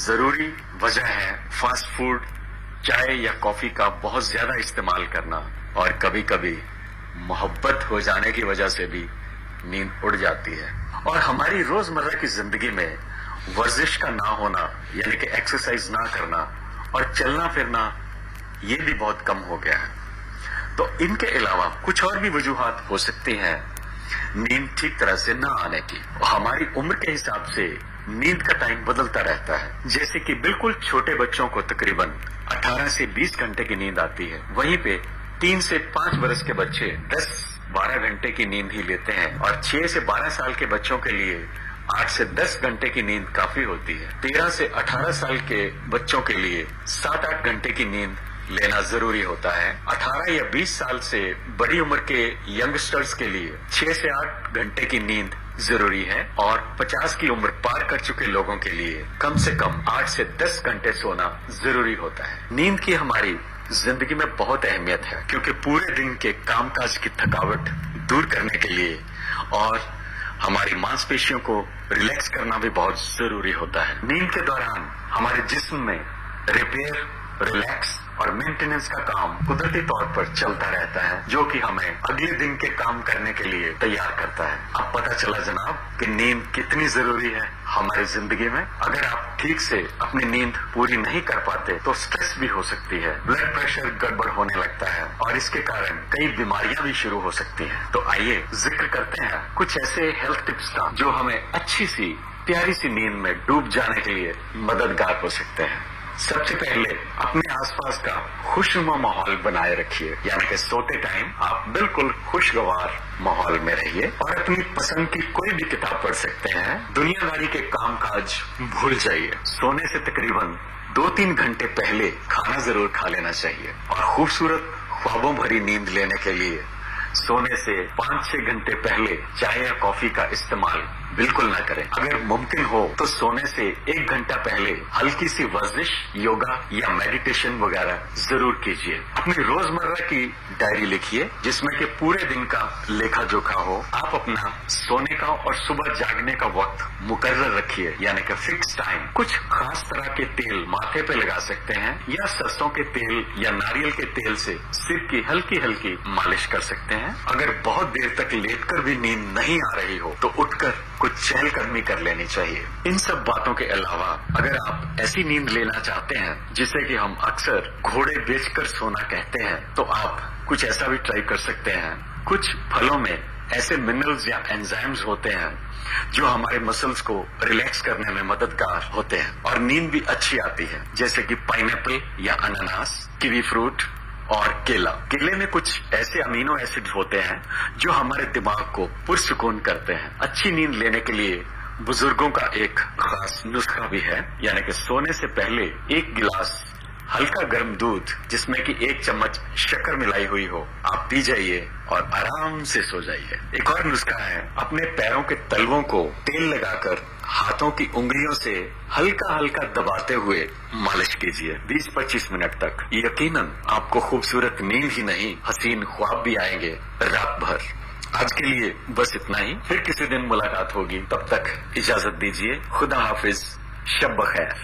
जरूरी वजह है फास्ट फूड, चाय या कॉफी का बहुत ज्यादा इस्तेमाल करना, और कभी कभी मोहब्बत हो जाने की वजह से भी नींद उड़ जाती है। और हमारी रोजमर्रा की जिंदगी में वर्जिश का ना होना, यानी कि एक्सरसाइज ना करना और चलना फिरना, ये भी बहुत कम हो गया है। तो इनके अलावा कुछ और भी वजूहात हो सकती हैं नींद ठीक तरह से ना आने की। हमारी उम्र के हिसाब से नींद का टाइम बदलता रहता है। जैसे कि बिल्कुल छोटे बच्चों को तकरीबन 18 से 20 घंटे की नींद आती है, वहीं पे 3 से 5 वर्ष के बच्चे 10-12 घंटे की नींद ही लेते हैं, और 6 से 12 साल के बच्चों के लिए 8 से 10 घंटे की नींद काफी होती है। 13 से 18 साल के बच्चों के लिए 7-8 घंटे की नींद लेना जरूरी होता है। 18 या 20 साल से बड़ी उम्र के यंगस्टर्स के लिए 6 से 8 घंटे की नींद जरूरी है, और 50 की उम्र पार कर चुके लोगों के लिए कम से कम 8 से 10 घंटे सोना जरूरी होता है। नींद की हमारी जिंदगी में बहुत अहमियत है, क्योंकि पूरे दिन के कामकाज की थकावट दूर करने के लिए और हमारी मांसपेशियों को रिलैक्स करना भी बहुत जरूरी होता है। नींद के दौरान हमारे जिस्म में रिपेयर, रिलैक्स और मेंटेनेंस का काम कुदरती तौर पर चलता रहता है, जो कि हमें अगले दिन के काम करने के लिए तैयार करता है। अब पता चला जनाब कि नींद कितनी जरूरी है हमारी जिंदगी में। अगर आप ठीक से अपनी नींद पूरी नहीं कर पाते तो स्ट्रेस भी हो सकती है, ब्लड प्रेशर गड़बड़ होने लगता है, और इसके कारण कई बीमारियां भी शुरू हो सकती हैं। तो आइए जिक्र करते हैं कुछ ऐसे हेल्थ टिप्स का जो हमें अच्छी सी प्यारी सी नींद में डूब जाने के लिए मददगार हो सकते हैं। सबसे पहले अपने आसपास का खुशनुमा माहौल बनाए रखिए, यानी कि सोते टाइम आप बिल्कुल खुशगवार माहौल में रहिए और अपनी पसंद की कोई भी किताब पढ़ सकते हैं। दुनियादारी के कामकाज भूल जाइए। सोने से तकरीबन 2-3 घंटे पहले खाना जरूर खा लेना चाहिए, और खूबसूरत ख्वाबों भरी नींद लेने के लिए सोने से 5-6 घंटे पहले चाय या कॉफी का इस्तेमाल बिल्कुल ना करें। अगर मुमकिन हो तो सोने से 1 घंटा पहले हल्की सी वर्जिश, योगा या मेडिटेशन वगैरह जरूर कीजिए। अपनी रोजमर्रा की डायरी लिखिए, जिसमें कि पूरे दिन का लेखा जोखा हो। आप अपना सोने का और सुबह जागने का वक्त मुकर्रर रखिए, यानी कि फिक्स टाइम। कुछ खास तरह के तेल माथे पे लगा सकते हैं, या सरसों के तेल या नारियल के तेल से सिर की हल्की हल्की मालिश कर सकते हैं। अगर बहुत देर तक लेटकर भी नींद नहीं आ रही हो तो उठकर कुछ चहलकदमी कर लेनी चाहिए। इन सब बातों के अलावा अगर आप ऐसी नींद लेना चाहते हैं जिसे कि हम अक्सर घोड़े बेचकर सोना कहते हैं, तो आप कुछ ऐसा भी ट्राई कर सकते हैं। कुछ फलों में ऐसे मिनरल्स या एंजाइम्स होते हैं जो हमारे मसल्स को रिलैक्स करने में मददगार होते हैं और नींद भी अच्छी आती है, जैसे कि पाइनएप्पल या अनानास, कीवी फ्रूट और केला। केले में कुछ ऐसे अमीनो एसिड होते हैं जो हमारे दिमाग को पुरसुकून करते हैं। अच्छी नींद लेने के लिए बुजुर्गों का एक खास नुस्खा भी है, यानी कि सोने से पहले 1 गिलास हल्का गर्म दूध जिसमें कि 1 चम्मच शक्कर मिलाई हुई हो, आप पी जाइए और आराम से सो जाइए। एक और नुस्खा है, अपने पैरों के तलवों को तेल लगाकर हाथों की उंगलियों से हल्का हल्का दबाते हुए मालिश कीजिए 20-25 मिनट तक। यकीनन आपको खूबसूरत नींद ही नहीं, हसीन ख्वाब भी आएंगे रात भर। आज के लिए बस इतना ही, फिर किसी दिन मुलाकात होगी। तब तक इजाजत दीजिए। खुदा हाफिज, शब बखैर।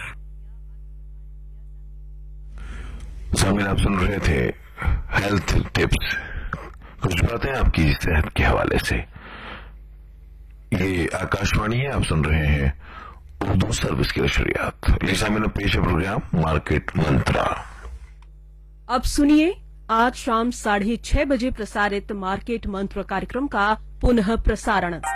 सामिन, आप सुन रहे थे हेल्थ टिप्स, कुछ बातें आपकी सेहत के हवाले से। ये आकाशवाणी है, आप सुन रहे हैं उर्दू सर्विस की नशरियात। ये सामिन पेश प्रोग्राम मार्केट मंत्रा। अब सुनिए आज शाम 6:30 बजे प्रसारित मार्केट मंत्र कार्यक्रम का पुनः प्रसारण।